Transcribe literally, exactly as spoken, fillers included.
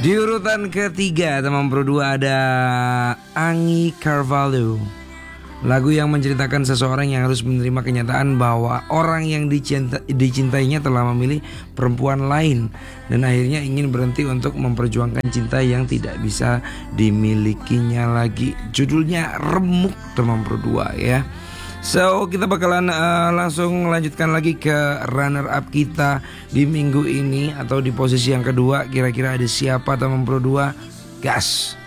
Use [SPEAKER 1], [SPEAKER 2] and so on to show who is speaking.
[SPEAKER 1] Di urutan ketiga teman Pro dua ada Angie Carvalho. Lagu yang menceritakan seseorang yang harus menerima kenyataan bahwa orang yang dicinta, dicintainya telah memilih perempuan lain dan akhirnya ingin berhenti untuk memperjuangkan cinta yang tidak bisa dimilikinya lagi. Judulnya Remuk teman Pro dua ya. So kita bakalan uh, langsung melanjutkan lagi ke runner up kita di minggu ini atau di posisi yang kedua. Kira-kira ada siapa teman Pro dua? Gas.